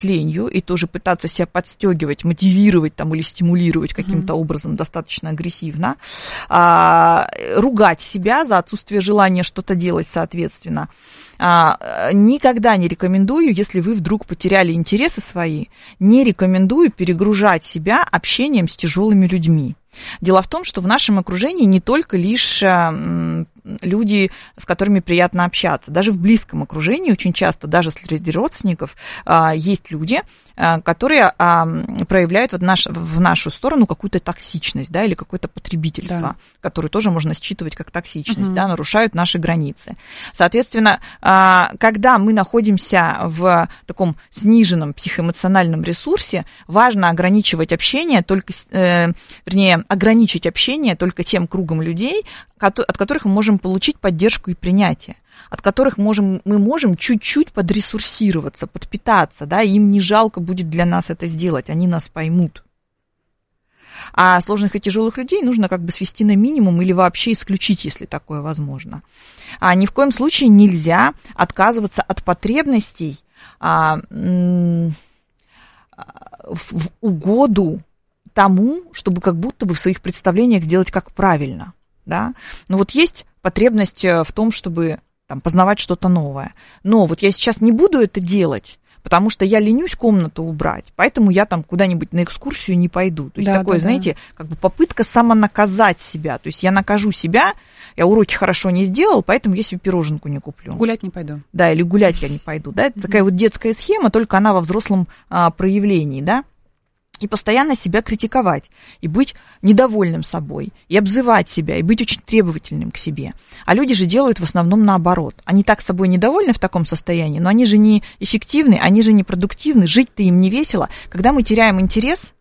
ленью и тоже пытаться себя подстегивать, мотивировать там, или стимулировать каким-то образом достаточно агрессивно, ругать себя за отсутствие желания что-то делать, соответственно. Никогда не рекомендую, если вы вдруг потеряли интересы свои, не рекомендую перегружать себя общением с тяжелыми людьми. Дело в том, что в нашем окружении не только лишь люди, с которыми приятно общаться. Даже в близком окружении очень часто, даже среди родственников, есть люди, которые проявляют в нашу сторону какую-то токсичность, да, или какое-то потребительство, которое тоже можно считывать как токсичность, да, нарушают наши границы. Соответственно, когда мы находимся в таком сниженном психоэмоциональном ресурсе, важно ограничивать общение только, ограничить общение только тем кругом людей, от которых мы можем получить поддержку и принятие, от которых мы можем чуть-чуть подресурсироваться, подпитаться, да, им не жалко будет для нас это сделать, они нас поймут. А сложных и тяжелых людей нужно как бы свести на минимум или вообще исключить, если такое возможно. Ни в коем случае нельзя отказываться от потребностей в угоду тому, чтобы как будто бы в своих представлениях сделать как правильно, да. Но вот есть потребность в том, чтобы там, познавать что-то новое. Но вот я сейчас не буду это делать, потому что я ленюсь комнату убрать, поэтому я там куда-нибудь на экскурсию не пойду. То есть такое, знаете, как бы попытка самонаказать себя. То есть я накажу себя, я уроки хорошо не сделал, поэтому я себе пироженку не куплю. Гулять не пойду. Да, или гулять я не пойду. Да? Это такая вот детская схема, только она во взрослом проявлении, да. И постоянно себя критиковать, и быть недовольным собой, и обзывать себя, и быть очень требовательным к себе. А люди же делают в основном наоборот. Они так собой недовольны в таком состоянии, но они же не эффективны, они же не продуктивны, жить-то им не весело. Когда мы теряем интерес,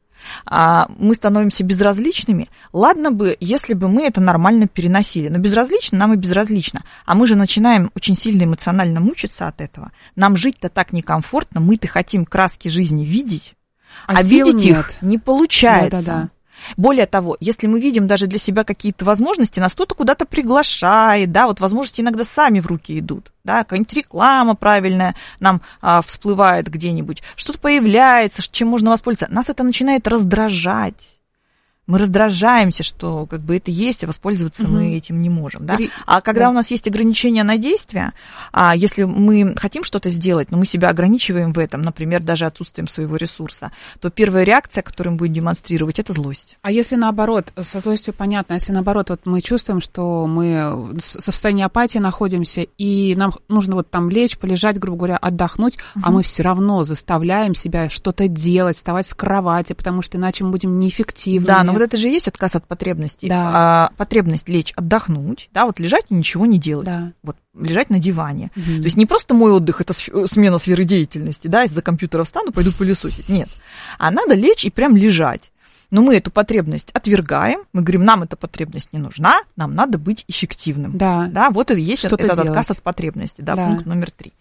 мы становимся безразличными. Ладно бы, если бы мы это нормально переносили, но безразлично нам и безразлично. А мы же начинаем очень сильно эмоционально мучиться от этого. Нам жить-то так некомфортно, мы-то хотим краски жизни видеть, а видеть их не получается. Да. Более того, если мы видим даже для себя какие-то возможности, нас кто-то куда-то приглашает, да, вот возможности иногда сами в руки идут, да, какая-нибудь реклама правильная нам всплывает где-нибудь, что-то появляется, чем можно воспользоваться, нас это начинает раздражать. Мы раздражаемся, что как бы это есть, а воспользоваться мы этим не можем. Да? А когда у нас есть ограничения на действия, если мы хотим что-то сделать, но мы себя ограничиваем в этом, например, даже отсутствием своего ресурса, то первая реакция, которую мы будем демонстрировать, это злость. А если наоборот, со злостью понятно, если наоборот вот мы чувствуем, что мы в состоянии апатии находимся, и нам нужно вот там лечь, полежать, грубо говоря, отдохнуть, а мы все равно заставляем себя что-то делать, вставать с кровати, потому что иначе мы будем неэффективны. Да, но вот это же и есть отказ от потребностей. Да. Потребность лечь, отдохнуть, да, вот лежать и ничего не делать. Да. Вот лежать на диване. То есть не просто мой отдых, это смена сферы деятельности, да, из-за компьютера встану, пойду пылесосить. Нет. А надо лечь и прям лежать. Но мы эту потребность отвергаем, мы говорим, нам эта потребность не нужна, нам надо быть эффективным. Да. Вот и есть что-то этот делать. отказ от потребности, да, пункт номер 3.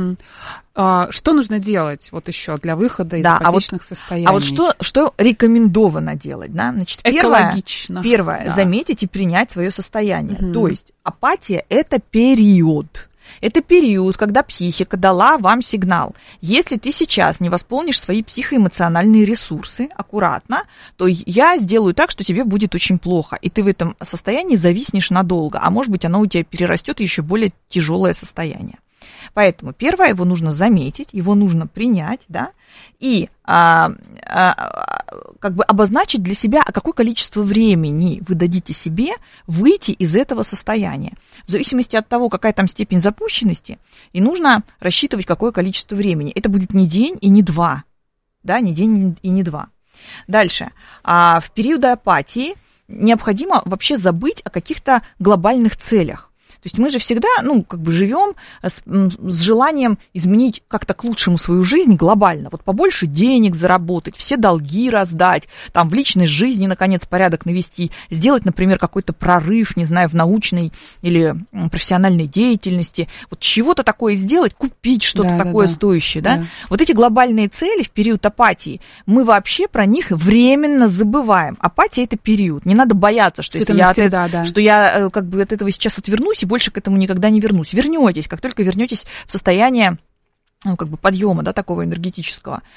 Что нужно делать вот еще для выхода из апатичных состояний? А вот что рекомендовано делать? Да? Значит, экологично. Первое, заметить и принять свое состояние. То есть апатия – это период. Это период, когда психика дала вам сигнал. Если ты сейчас не восполнишь свои психоэмоциональные ресурсы аккуратно, то я сделаю так, что тебе будет очень плохо. И ты в этом состоянии зависнешь надолго. А может быть, оно у тебя перерастет в еще более тяжелое состояние. Поэтому первое, его нужно заметить, его нужно принять, да, и как бы обозначить для себя, какое количество времени вы дадите себе выйти из этого состояния. В зависимости от того, какая там степень запущенности, и нужно рассчитывать, какое количество времени. Это будет не день и не два, да, не день и не два. Дальше. В периоды апатии необходимо вообще забыть о каких-то глобальных целях. То есть мы же всегда, живем с желанием изменить как-то к лучшему свою жизнь глобально. Вот побольше денег заработать, все долги раздать, там в личной жизни, наконец, порядок навести, сделать, например, какой-то прорыв, не знаю, в научной или профессиональной деятельности. Вот чего-то такое сделать, купить что-то такое стоящее, да? Вот эти глобальные цели в период апатии, мы вообще про них временно забываем. Апатия – это период. Не надо бояться, что если я как бы от этого сейчас отвернусь, и больше к этому никогда не вернусь. Вернетесь, как только вернетесь в состояние ну, как бы подъема, да, такого энергетического,